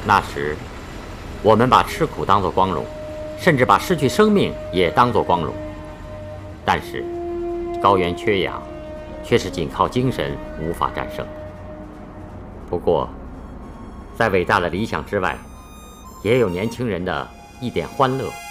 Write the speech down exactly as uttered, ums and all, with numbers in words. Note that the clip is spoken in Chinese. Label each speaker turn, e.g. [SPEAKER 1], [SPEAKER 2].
[SPEAKER 1] 那时，我们把吃苦当作光荣，甚至把失去生命也当作光荣。但是，高原缺氧，却是仅靠精神无法战胜的。不过，在伟大的理想之外，也有年轻人的一点欢乐。